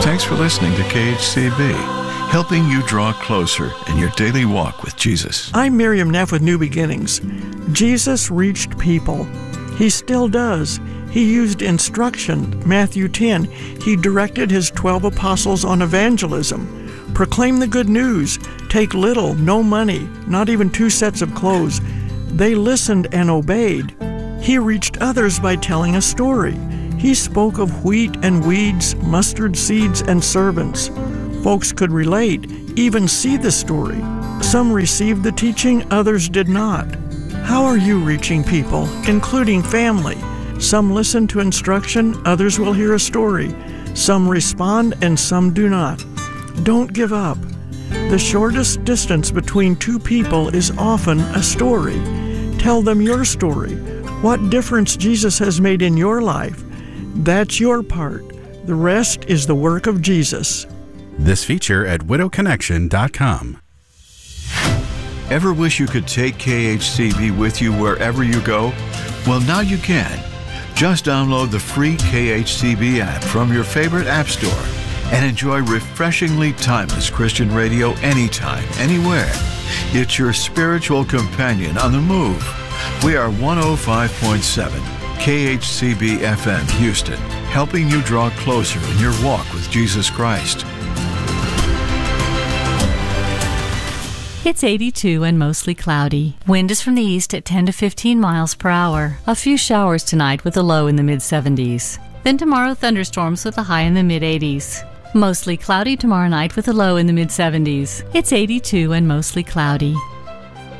Thanks for listening to KHCB, helping you draw closer in your daily walk with Jesus. I'm Miriam Neff with New Beginnings. Jesus reached people. He still does. He used instruction. Matthew 10, he directed his 12 apostles on evangelism. Proclaim the good news. Take little, no money, not even 2 sets of clothes. They listened and obeyed. He reached others by telling a story. He spoke of wheat and weeds, mustard seeds and servants. Folks could relate, even see the story. Some received the teaching, others did not. How are you reaching people, including family? Some listen to instruction, others will hear a story. Some respond and some do not. Don't give up. The shortest distance between 2 people is often a story. Tell them your story, what difference Jesus has made in your life. That's your part. The rest is the work of Jesus. This feature at widowconnection.com. Ever wish you could take KHCB with you wherever you go? Well, now you can. Just download the free KHCB app from your favorite app store and enjoy refreshingly timeless Christian radio anytime, anywhere. It's your spiritual companion on the move. We are 105.7 KHCB FM Houston, helping you draw closer in your walk with Jesus Christ. It's 82 and mostly cloudy. Wind is from the east at 10 to 15 miles per hour. A few showers tonight with a low in the mid-70s. Then tomorrow, thunderstorms with a high in the mid-80s. Mostly cloudy tomorrow night with a low in the mid-70s. It's 82 and mostly cloudy.